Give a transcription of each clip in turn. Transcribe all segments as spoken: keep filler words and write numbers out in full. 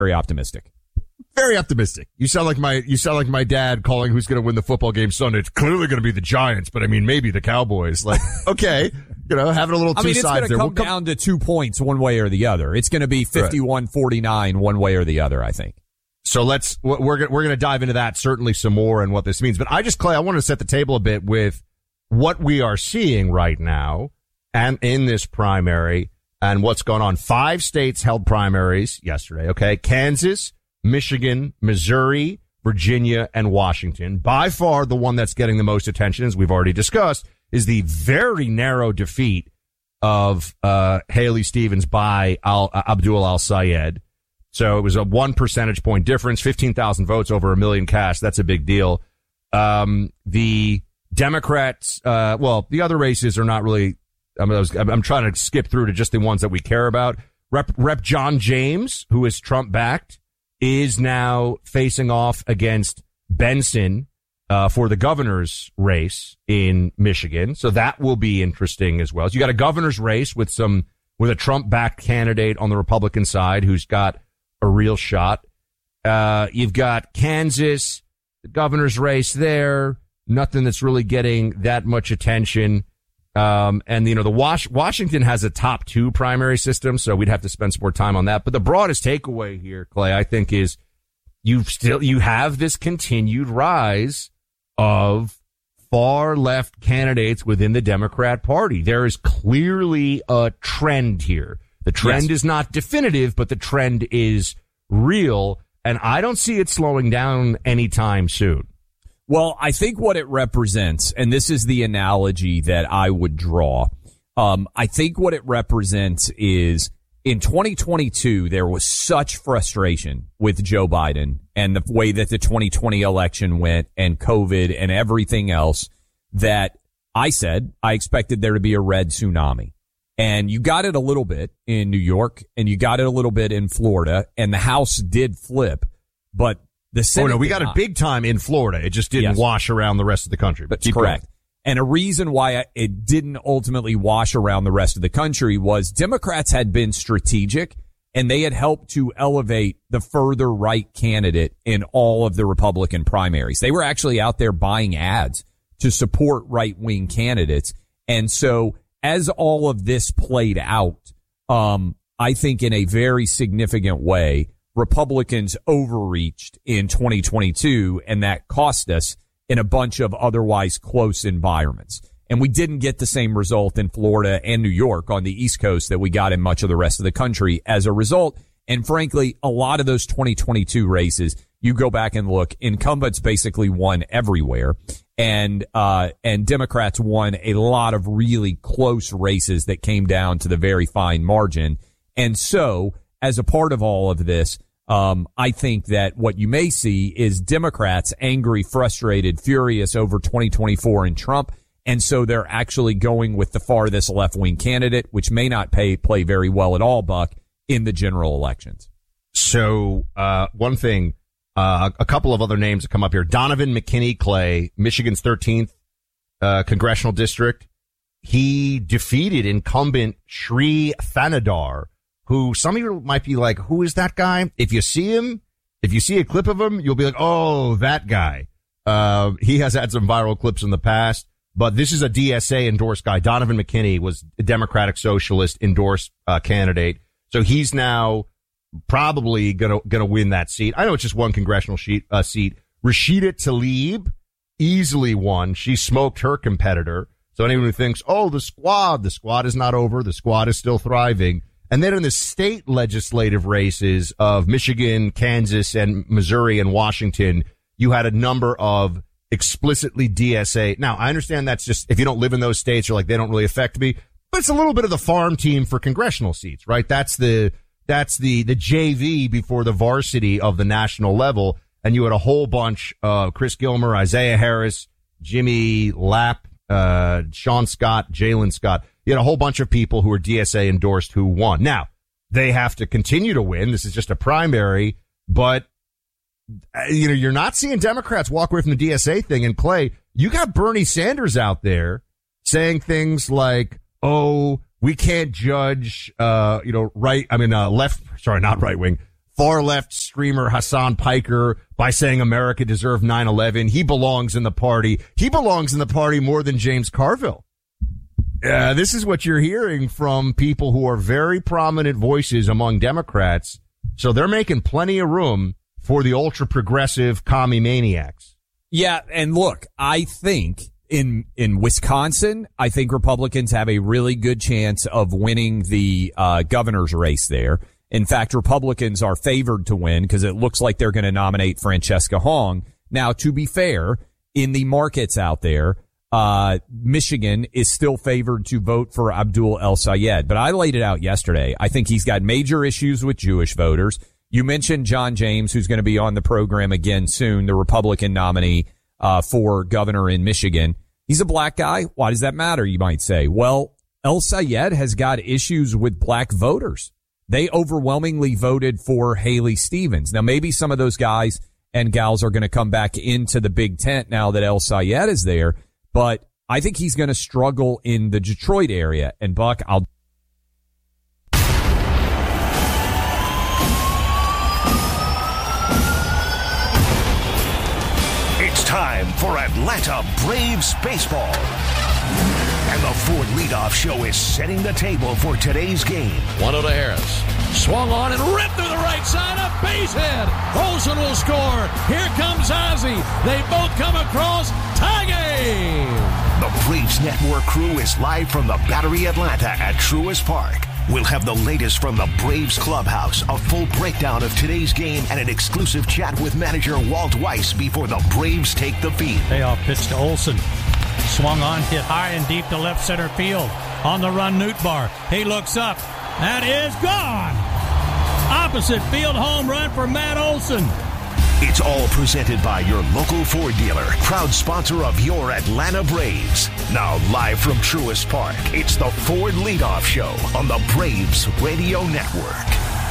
very optimistic. Very optimistic. You sound like my you sound like my dad calling who's going to win the football game Sunday. It's clearly going to be the Giants, but I mean maybe the Cowboys. Like, okay, you know, having a little two I mean, it's sides going to come we'll down to two points one way or the other. It's going to be fifty-one forty-nine one way or the other, I think. So let's we're we're going to dive into that certainly some more and what this means. But I just Clay, I want to set the table a bit with what we are seeing right now and in this primary and what's going on. Five states held primaries yesterday. Okay, Kansas, Michigan, Missouri, Virginia, and Washington. By far the one that's getting the most attention, as we've already discussed, is the very narrow defeat of uh Haley Stevens by Al, uh, Abdul Al-Sayed. So it was a one percentage point difference, fifteen thousand votes over a million cast. That's a big deal. Um The Democrats, uh well, the other races are not really, I mean, I was, I'm trying to skip through to just the ones that we care about. Rep, Rep John James, who is Trump-backed, is now facing off against Benson uh, for the governor's race in Michigan. So that will be interesting as well. So you got a governor's race with some with a Trump-backed candidate on the Republican side who's got a real shot. Uh, you've got Kansas, the governor's race there, nothing that's really getting that much attention. Um, and you know, the Was- Washington has a top two primary system, so we'd have to spend some more time on that. But the broadest takeaway here, Clay, I think is you still, you have this continued rise of far left candidates within the Democrat Party. There is clearly a trend here. The trend yes. is not definitive, but the trend is real. And I don't see it slowing down anytime soon. Well, I think what it represents, and this is the analogy that I would draw, um, I think what it represents is in twenty twenty-two, there was such frustration with Joe Biden and the way that the twenty twenty election went and COVID and everything else that I said I expected there to be a red tsunami. And you got it a little bit in New York and you got it a little bit in Florida, and the House did flip, but the Senate, oh, no, we got it big time in Florida. It just didn't yes. wash around the rest of the country. But That's correct. Going. And a reason why it didn't ultimately wash around the rest of the country was Democrats had been strategic, and they had helped to elevate the further right candidate in all of the Republican primaries. They were actually out there buying ads to support right-wing candidates. And so as all of this played out, um, I think in a very significant way, Republicans overreached in twenty twenty-two, and that cost us in a bunch of otherwise close environments. And we didn't get the same result in Florida and New York on the East Coast that we got in much of the rest of the country as a result. And frankly, a lot of those twenty twenty-two races, you go back and look, incumbents basically won everywhere. And, uh, and Democrats won a lot of really close races that came down to the very fine margin. And so, as a part of all of this, um, I think that what you may see is Democrats angry, frustrated, furious over twenty twenty-four and Trump. And so they're actually going with the farthest left-wing candidate, which may not pay, play very well at all, Buck, in the general elections. So, uh, one thing, uh, a couple of other names that come up here. Donovan McKinney Clay, Michigan's thirteenth, uh, congressional district. He defeated incumbent Sri Thanadar, who some of you might be like, who is that guy? If you see him, if you see a clip of him, you'll be like, oh, that guy. Uh, he has had some viral clips in the past, but this is a D S A endorsed guy. Donovan McKinney was a Democratic Socialist endorsed, uh, candidate. So he's now probably gonna, gonna win that seat. I know it's just one congressional sheet, uh, seat. Rashida Tlaib easily won. She smoked her competitor. So anyone who thinks, oh, the squad, the squad is not over. The squad is still thriving. And then in the state legislative races of Michigan, Kansas, and Missouri and Washington, you had a number of explicitly D S A. Now, I understand that's just, if you don't live in those states, you're like, they don't really affect me. But it's a little bit of the farm team for congressional seats, right? That's the, that's the, the J V before the varsity of the national level. And you had a whole bunch, uh, Chris Gilmer, Isaiah Harris, Jimmy Lapp, uh, Sean Scott, Jalen Scott. You had a whole bunch of people who were D S A endorsed who won. Now, they have to continue to win. This is just a primary, but, you know, you're not seeing Democrats walk away from the D S A thing. And Clay, you got Bernie Sanders out there saying things like, oh, we can't judge, uh, you know, right, I mean, uh, left, sorry, not right wing, far left streamer Hassan Piker by saying America deserved nine eleven. He belongs in the party. He belongs in the party more than James Carville. Uh, this is what you're hearing from people who are very prominent voices among Democrats. So they're making plenty of room for the ultra progressive commie maniacs. Yeah. And look, I think in, in Wisconsin, I think Republicans have a really good chance of winning the, uh, governor's race there. In fact, Republicans are favored to win because it looks like they're going to nominate Francesca Hong. Now, to be fair, in the markets out there, uh, Michigan is still favored to vote for Abdul El-Sayed. But I laid it out yesterday. I think he's got major issues with Jewish voters. You mentioned John James, who's going to be on the program again soon, the Republican nominee uh, for governor in Michigan. He's a black guy. Why does that matter, you might say? Well, El-Sayed has got issues with black voters. They overwhelmingly voted for Haley Stevens. Now, maybe some of those guys and gals are going to come back into the big tent now that El-Sayed is there, but I think he's going to struggle in the Detroit area. And, Buck, I'll... It's time for Atlanta Braves baseball. And the Ford Leadoff Show is setting the table for today's game. one oh to Harris. Swung on and ripped through the right side. A base hit. Olsen will score. Here comes Ozzie. They both come across. Tie game. The Braves Network crew is live from the Battery Atlanta at Truist Park. We'll have the latest from the Braves clubhouse, a full breakdown of today's game, and an exclusive chat with manager Walt Weiss before the Braves take the field. Payoff pitch to Olsen. Swung on, hit high and deep to left center field. On the run, Nootbaar. He looks up. That is gone. Opposite field home run for Matt Olson. It's all presented by your local Ford dealer, proud sponsor of your Atlanta Braves. Now live from Truist Park, it's the Ford Leadoff Show on the Braves Radio Network.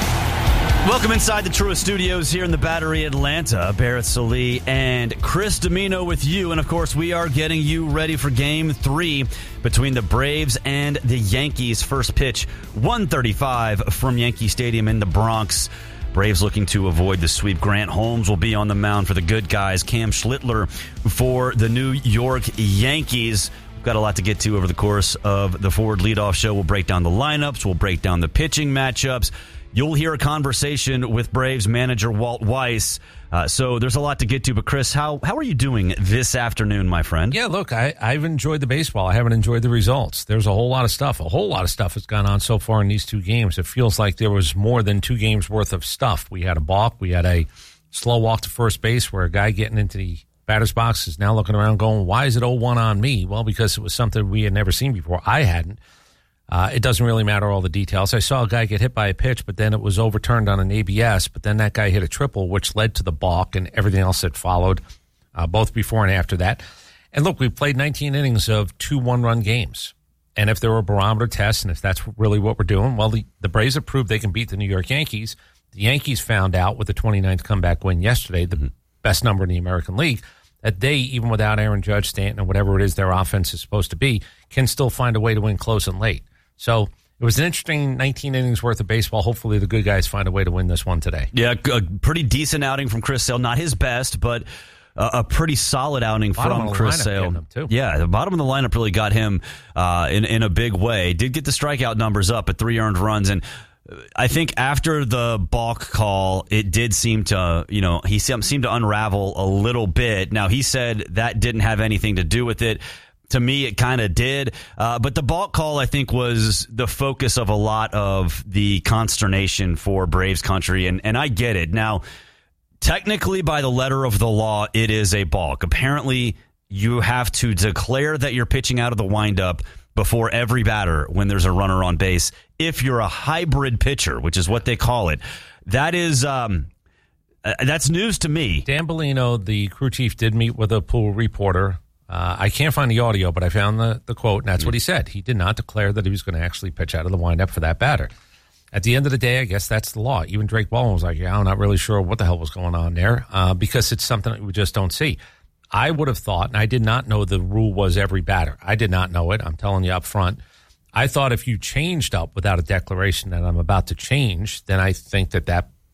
Welcome inside the Truist Studios here in the Battery Atlanta. Barrett Sallee and Chris Dimino with you. And, of course, we are getting you ready for Game three between the Braves and the Yankees. First pitch, one thirty-five from Yankee Stadium in the Bronx. Braves looking to avoid the sweep. Grant Holmes will be on the mound for the good guys. Cam Schlittler for the New York Yankees. We've got a lot to get to over the course of the Ford Leadoff Show. We'll break down the lineups. We'll break down the pitching matchups. You'll hear a conversation with Braves manager Walt Weiss. Uh, so there's a lot to get to. But, Chris, how how are you doing this afternoon, my friend? Yeah, look, I, I've enjoyed the baseball. I haven't enjoyed the results. There's a whole lot of stuff. A whole lot of stuff has gone on so far in these two games. It feels like there was more than two games worth of stuff. We had a balk. We had a slow walk to first base where a guy getting into the batter's box is now looking around going, why is it oh one on me? Well, because it was something we had never seen before. I hadn't. Uh, it doesn't really matter all the details. I saw a guy get hit by a pitch, but then it was overturned on an A B S, but then that guy hit a triple, which led to the balk and everything else that followed, uh, both before and after that. And look, we've played nineteen innings of two one-run games. And if there were barometer tests, and if that's really what we're doing, well, the, the Braves have proved they can beat the New York Yankees. The Yankees found out with the twenty-ninth comeback win yesterday, the mm-hmm. best number in the American League, that they, even without Aaron Judge, Stanton, or whatever it is their offense is supposed to be, can still find a way to win close and late. So it was an interesting nineteen innings worth of baseball. Hopefully the good guys find a way to win this one today. Yeah, a pretty decent outing from Chris Sale. Not his best, but a, a pretty solid outing bottom from Chris Sale. Yeah, the bottom of the lineup really got him uh, in, in a big way. Did get the strikeout numbers up at three earned runs. And I think after the balk call, it did seem to, you know, he seemed to unravel a little bit. Now, he said that didn't have anything to do with it. To me, it kind of did. Uh, but the balk call, I think, was the focus of a lot of the consternation for Braves country. And, and I get it. Now, technically, by the letter of the law, it is a balk. Apparently, you have to declare that you're pitching out of the windup before every batter when there's a runner on base. If you're a hybrid pitcher, which is what they call it, that is um, uh, that's news to me. Dan Bellino, the crew chief, did meet with a pool reporter. Uh, I can't find the audio, but I found the, the quote, and that's mm-hmm. what he said. He did not declare that he was going to actually pitch out of the windup for that batter. At the end of the day, I guess that's the law. Even Drake Baldwin was like, yeah, I'm not really sure what the hell was going on there uh, because it's something that we just don't see. I would have thought, and I did not know the rule was every batter. I did not know it. I'm telling you up front. I thought if you changed up without a declaration that I'm about to change, then I think that that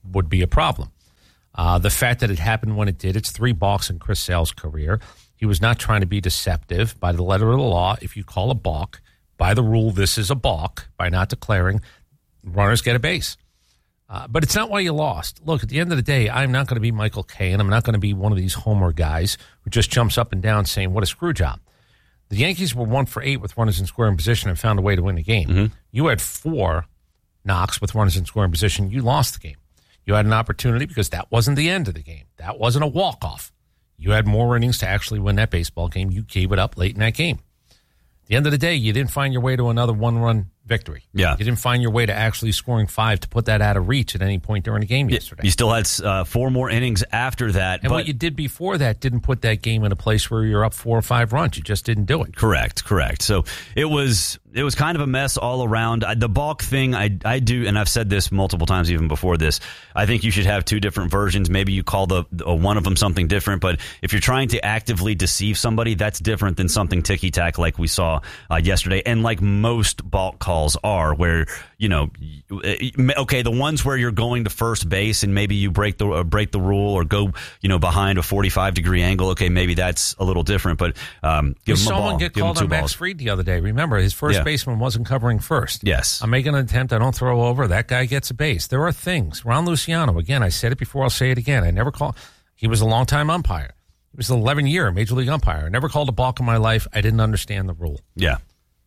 would be a problem. Uh, the fact that it happened when it did, it's three balks in Chris Sale's career. He was not trying to be deceptive. By the letter of the law, if you call a balk, by the rule, this is a balk, by not declaring, runners get a base. Uh, but it's not why you lost. Look, at the end of the day, I'm not going to be Michael Kay, and I'm not going to be one of these homer guys who just jumps up and down saying, what a screw job. The Yankees were one for eight with runners in scoring position and found a way to win the game. Mm-hmm. You had four knocks with runners in scoring position. You lost the game. You had an opportunity because that wasn't the end of the game. That wasn't a walk-off. You had more innings to actually win that baseball game. You gave it up late in that game. At the end of the day, you didn't find your way to another one-run victory. Yeah. You didn't find your way to actually scoring five to put that out of reach at any point during the game yesterday. You still had uh, four more innings after that. And but what you did before that didn't put that game in a place where you're up four or five runs. You just didn't do it. Correct, correct. So it was it was kind of a mess all around. I, the balk thing, I I do, and I've said this multiple times even before this, I think you should have two different versions. Maybe you call the, the one of them something different, but if you're trying to actively deceive somebody, that's different than something ticky-tack like we saw uh, yesterday, and like most balk calls are, where, you know, okay, the ones where you're going to first base and maybe you break the uh, break the rule or go, you know, behind a forty-five degree angle, okay, maybe that's a little different, but um, give him a ball. Someone get give called him on two Max balls. Fried the other day. Remember, his first Yeah. baseman wasn't covering first. Yes. I'm making an attempt. I don't throw over. That guy gets a base. There are things. Ron Luciano, again, I said it before, I'll say it again. I never call. He was a long-time umpire. He was an eleven-year Major League umpire. I never called a balk in my life. I didn't understand the rule. Yeah.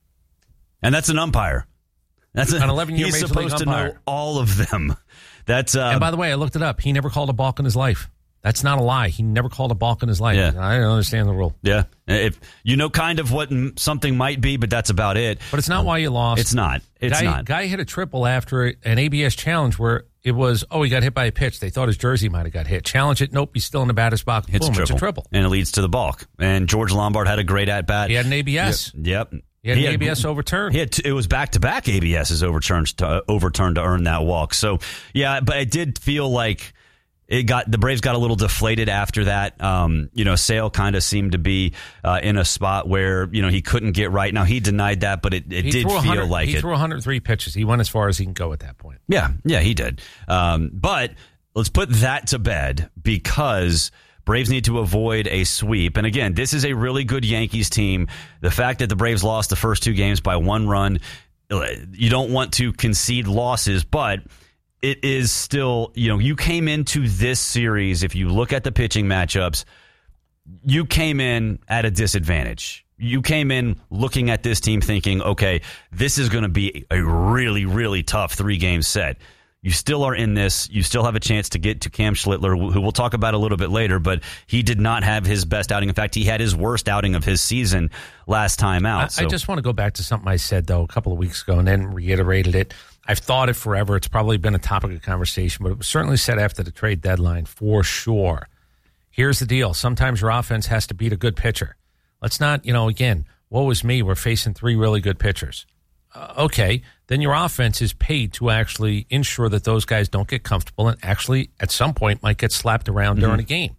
And that's an umpire. That's a, An eleven-year he's Major supposed League to umpire. know all of them. That's uh, And by the way, I looked it up. He never called a balk in his life. That's not a lie. He never called a balk in his life. Yeah. I don't understand the rule. yeah. If you know kind of what m- something might be, but that's about it. But it's not why you lost. It's not. It's guy, not. Guy hit a triple after an A B S challenge where it was, oh, he got hit by a pitch. They thought his jersey might have got hit. Challenge it. Nope, he's still in the batter's box. It's Boom, a triple. it's a triple. And it leads to the balk. And George Lombard had a great at bat. He had an A B S. Yep. He had an A B S overturned. He had t- it was back to back A B S's overturned to, uh, overturned to earn that walk. So yeah, but it did feel like it got the Braves got a little deflated after that. Um, you know, Sale kind of seemed to be uh, in a spot where you know he couldn't get right. Now he denied that, but it, it He did threw feel like he it. threw one hundred three pitches. He went as far as he can go at that point. Yeah, yeah, he did. Um, but let's put that to bed because Braves need to avoid a sweep. And again, this is a really good Yankees team. The fact that the Braves lost the first two games by one run, you don't want to concede losses, but it is still, you know, you came into this series, if you look at the pitching matchups, you came in at a disadvantage. You came in looking at this team thinking, okay, this is going to be a really, really tough three-game set. You still are in this. You still have a chance to get to Cam Schlittler, who we'll talk about a little bit later, but he did not have his best outing. In fact, he had his worst outing of his season last time out. I, so. I just want to go back to something I said, though, a couple of weeks ago and then reiterated it. I've thought it forever. It's probably been a topic of conversation, but it was certainly said after the trade deadline for sure. Here's the deal. Sometimes your offense has to beat a good pitcher. Let's not, you know, again, woe is me. We're facing three really good pitchers. Uh, okay, then your offense is paid to actually ensure that those guys don't get comfortable and actually at some point might get slapped around mm-hmm. during a game.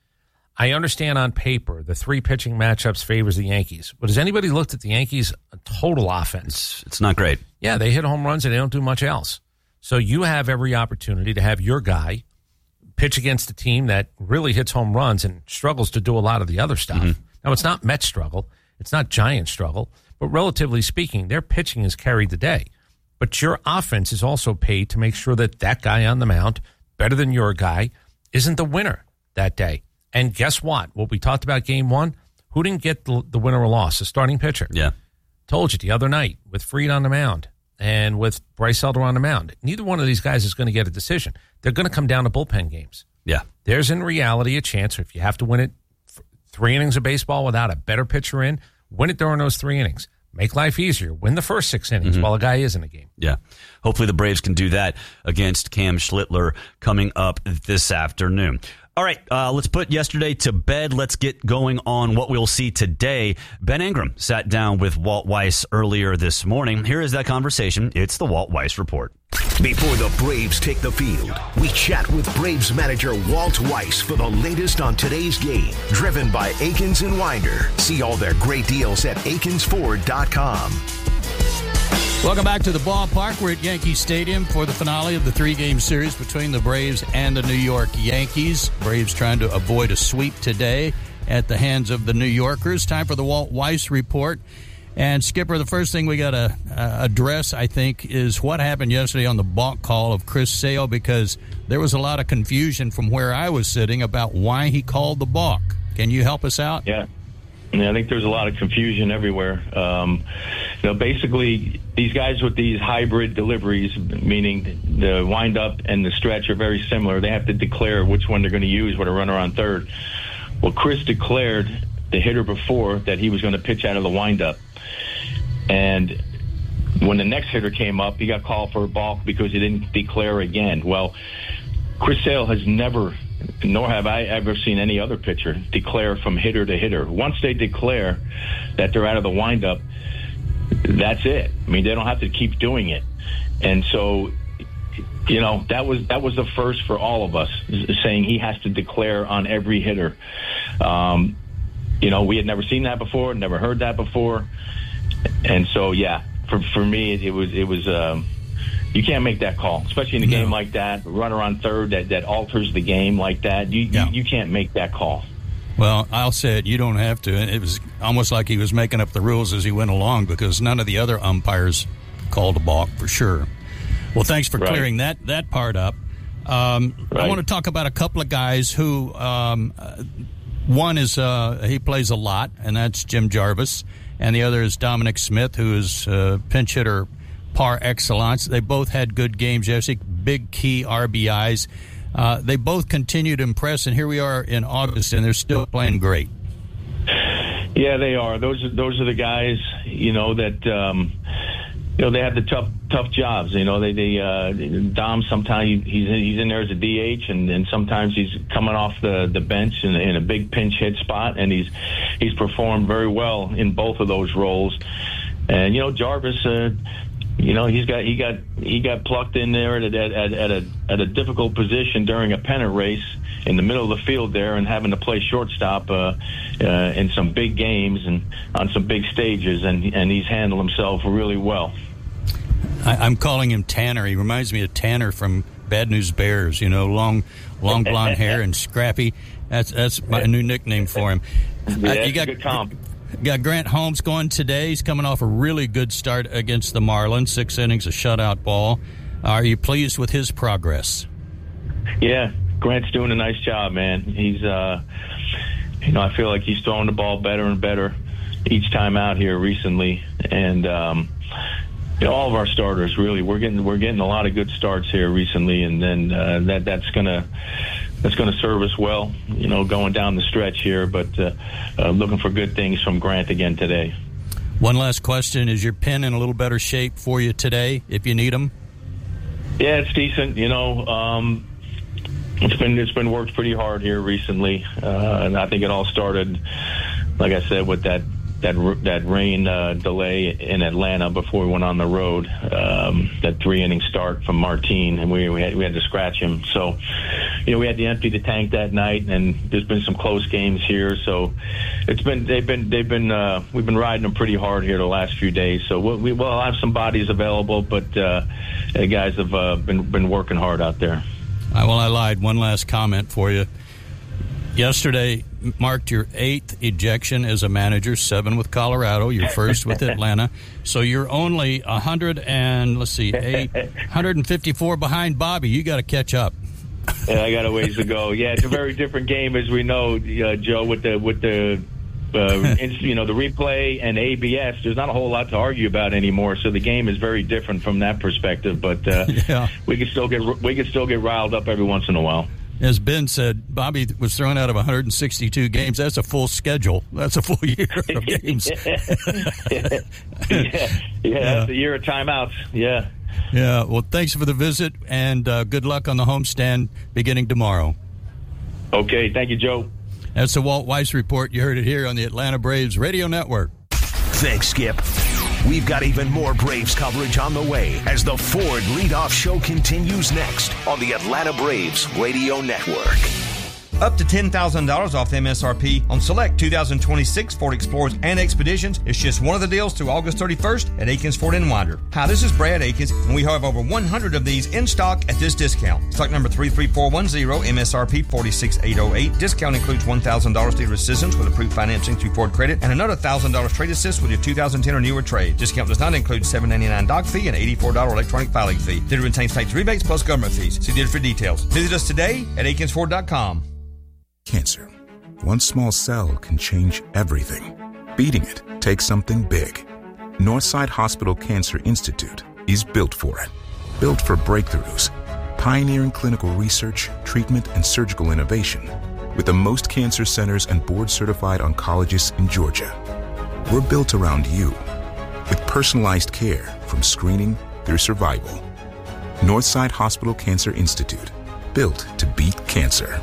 I understand on paper the three pitching matchups favors the Yankees, but has anybody looked at the Yankees' total offense? It's, it's not great. Yeah, they hit home runs and they don't do much else. So you have every opportunity to have your guy pitch against a team that really hits home runs and struggles to do a lot of the other stuff. Mm-hmm. Now, it's not Mets struggle. It's not Giants struggle. But relatively speaking, their pitching has carried the day. But your offense is also paid to make sure that that guy on the mound, better than your guy, isn't the winner that day. And guess what? What we talked about game one, who didn't get the, the winner or loss? The starting pitcher. Yeah. Told you the other night with Fried on the mound and with Bryce Elder on the mound. Neither one of these guys is going to get a decision. They're going to come down to bullpen games. Yeah. There's in reality a chance, if you have to win it, three innings of baseball without a better pitcher in, win it during those three innings. Make life easier. Win the first six innings mm-hmm. while a guy is in a game. Yeah. Hopefully the Braves can do that against Cam Schlittler coming up this afternoon. All right, uh, let's put yesterday to bed. Let's get going on what we'll see today. Ben Ingram sat down with Walt Weiss earlier this morning. Here is that conversation. It's the Walt Weiss Report. Before the Braves take the field, we chat with Braves manager Walt Weiss for the latest on today's game. Driven by Akins and Winder. See all their great deals at akins ford dot com. Welcome back to the ballpark. We're at Yankee Stadium for the finale of the three-game series between the Braves and the New York Yankees. Braves trying to avoid a sweep today at the hands of the New Yorkers. Time for the Walt Weiss Report. And, Skipper, the first thing we got to uh, address, I think, is what happened yesterday on the balk call of Chris Sale, because there was a lot of confusion from where I was sitting about why he called the balk. Can you help us out? Yeah. Yeah, I think there's a lot of confusion everywhere. Um, you know, basically, these guys with these hybrid deliveries, meaning the windup and the stretch, are very similar. They have to declare which one they're going to use with a runner on third. Well, Chris declared the hitter before that he was going to pitch out of the windup. And when the next hitter came up, he got called for a balk because he didn't declare again. Well, Chris Sale has never, nor have I ever seen any other pitcher declare from hitter to hitter. Once they declare that they're out of the windup, that's it. I mean, they don't have to keep doing it. And so, you know, that was that was the first for all of us, saying he has to declare on every hitter. Um, you know, we had never seen that before, never heard that before. And so, yeah, for for me, it, it was it was. Um, You can't make that call, especially in a game no. like that. Runner on third that, that alters the game like that. You, yeah. you you can't make that call. Well, I'll say it. You don't have to. It was almost like he was making up the rules as he went along, because none of the other umpires called a balk for sure. Well, thanks for right. clearing that that part up. Um, right. I want to talk about a couple of guys who. Um, one is uh, he plays a lot, and that's Jim Jarvis, and the other is Dominic Smith, who is uh, pinch hitter par excellence. They both had good games yesterday, big key R B Is. Uh, they both continue to impress, and here we are in August, and they're still playing great. Yeah, they are. Those are those are the guys, you know, that um, you know they have the tough tough jobs. You know, they they uh, Dom sometimes he's he's in there as a D H, and, and sometimes he's coming off the, the bench in, in a big pinch hit spot, and he's he's performed very well in both of those roles. And you know, Jarvis. Uh, You know, he's got he got he got plucked in there at a, at, at a at a difficult position during a pennant race in the middle of the field there, and having to play shortstop uh, uh, in some big games and on some big stages, and and he's handled himself really well. I, I'm calling him Tanner. He reminds me of Tanner from Bad News Bears. You know, long long blonde hair and scrappy. That's that's my new nickname for him. Yeah, uh, you got a good comp. Got Grant Holmes going today. He's coming off a really good start against the Marlins. Six innings, a shutout ball. Are you pleased with his progress? Yeah, Grant's doing a nice job, man. He's, uh, you know, I feel like he's throwing the ball better and better each time out here recently. And, um, you know, all of our starters, really, we're getting we're getting a lot of good starts here recently, and then uh, that that's gonna. That's going to serve us well, you know, going down the stretch here, but uh, uh, looking for good things from Grant again today. One last question. Is your pen in a little better shape for you today if you need them? Yeah, it's decent. You know, um, it's been it's been worked pretty hard here recently, uh, and I think it all started, like I said, with that that that rain uh, delay in Atlanta before we went on the road. Um, that three inning start from Martin, and we we had, we had to scratch him. So, you know, we had to empty the tank that night, and there's been some close games here. So, it's been they've been they've been uh, we've been riding them pretty hard here the last few days. So we'll, we will have some bodies available, but uh, the guys have uh, been been working hard out there. Uh, well, I lied. One last comment for you. Yesterday marked your eighth ejection as a manager, seven with Colorado, your first with Atlanta. So you're only a hundred and let's see, eight, one hundred fifty-four behind Bobby. You got to catch up. Yeah, I got a ways to go. Yeah, it's a very different game, as we know, uh, Joe, with the with the uh, you know the replay and A B S. There's not a whole lot to argue about anymore. So the game is very different from that perspective. But uh, yeah. we can still get we can still get riled up every once in a while. As Ben said, Bobby was thrown out of one hundred sixty-two games. That's a full schedule. That's a full year of games. yeah, yeah, yeah, yeah. That's a year of timeouts. Yeah. Yeah. Well, thanks for the visit, and uh, good luck on the homestand beginning tomorrow. Okay. Thank you, Joe. That's the Walt Weiss Report. You heard it here on the Atlanta Braves Radio Network. Thanks, Skip. We've got even more Braves coverage on the way as the Ford Leadoff Show continues next on the Atlanta Braves Radio Network. Up to ten thousand dollars off the M S R P on select two thousand twenty-six Ford Explorers and Expeditions. It's just one of the deals through August thirty-first at Akins Ford in Winder. Hi, this is Brad Akins, and we have over one hundred of these in stock at this discount. Stock number three three four one zero, M S R P four six eight zero eight. Discount includes one thousand dollars dealer assistance with approved financing through Ford Credit and another one thousand dollars trade assist with your two thousand ten or newer trade. Discount does not include seven dollars and ninety-nine cents doc fee and eighty-four dollars electronic filing fee. Dealer retains tax rebates plus government fees. See dealer for details. Visit us today at akins ford dot com. Cancer. One small cell can change everything. Beating it takes something big. Northside Hospital Cancer Institute is built for it. Built for breakthroughs, pioneering clinical research, treatment, and surgical innovation, with the most cancer centers and board-certified oncologists in Georgia. We're built around you, with personalized care from screening through survival. Northside Hospital Cancer Institute, built to beat cancer.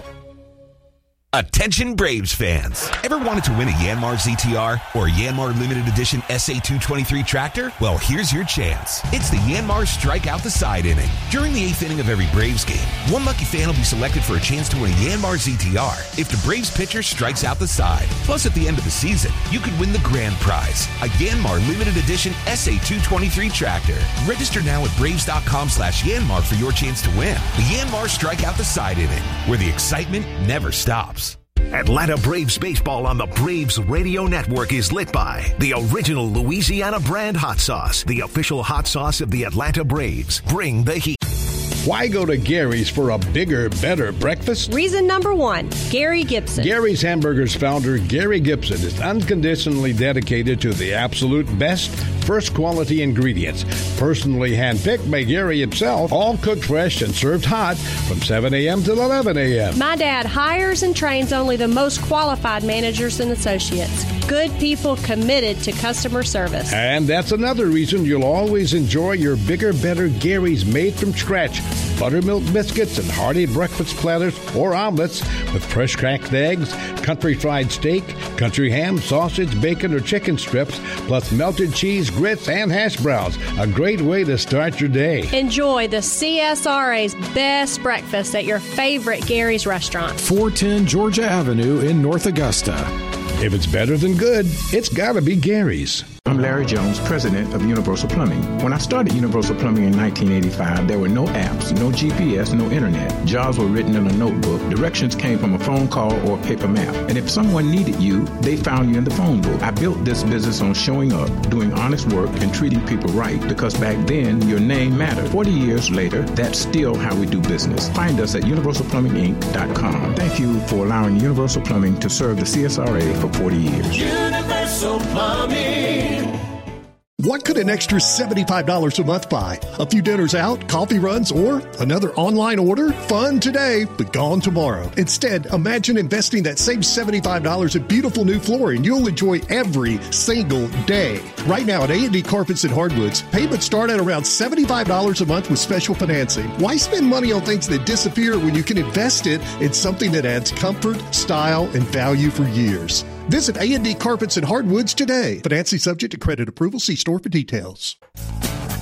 Attention Braves fans. Ever wanted to win a Yanmar Z T R or a Yanmar Limited Edition S A two twenty-three tractor? Well, here's your chance. It's the Yanmar Strike Out the Side inning. During the eighth inning of every Braves game, one lucky fan will be selected for a chance to win a Yanmar Z T R if the Braves pitcher strikes out the side. Plus, at the end of the season, you could win the grand prize, a Yanmar Limited Edition S A two twenty-three tractor. Register now at braves.com slash Yanmar for your chance to win. The Yanmar Strike Out the Side inning, where the excitement never stops. Atlanta Braves baseball on the Braves Radio Network is lit by the original Louisiana brand hot sauce, the official hot sauce of the Atlanta Braves. Bring the heat. Why go to Gary's for a bigger, better breakfast? Reason number one, Gary Gibson. Gary's Hamburgers founder, Gary Gibson, is unconditionally dedicated to the absolute best, first quality ingredients. Personally handpicked by Gary himself, all cooked fresh and served hot from seven a.m. till eleven a.m. My dad hires and trains only the most qualified managers and associates. Good people committed to customer service. And that's another reason you'll always enjoy your bigger, better Gary's made from scratch. Buttermilk biscuits and hearty breakfast platters or omelets with fresh cracked eggs, country fried steak, country ham, sausage, bacon, or chicken strips, plus melted cheese, grits, and hash browns. A great way to start your day. Enjoy the C S R A's best breakfast at your favorite Gary's restaurant. four ten Georgia Avenue in North Augusta. If it's better than good, it's gotta be Gary's. I'm Larry Jones, president of Universal Plumbing. When I started Universal Plumbing in nineteen eighty-five, there were no apps, no G P S, no internet. Jobs were written in a notebook. Directions came from a phone call or a paper map. And if someone needed you, they found you in the phone book. I built this business on showing up, doing honest work, and treating people right, because back then, your name mattered. forty years later, that's still how we do business. Find us at universal plumbing inc dot com. Thank you for allowing Universal Plumbing to serve the C S R A for forty years. Universal Plumbing. What could an extra seventy-five dollars a month buy? A few dinners out, coffee runs, or another online order? Fun today, but gone tomorrow. Instead, imagine investing that same seventy-five dollars in beautiful new flooring you'll enjoy every single day. Right now at A and D Carpets and Hardwoods, payments start at around seventy-five dollars a month with special financing. Why spend money on things that disappear when you can invest it in something that adds comfort, style, and value for years? Visit A and D Carpets and Hardwoods today. Financing subject to credit approval. See store for details.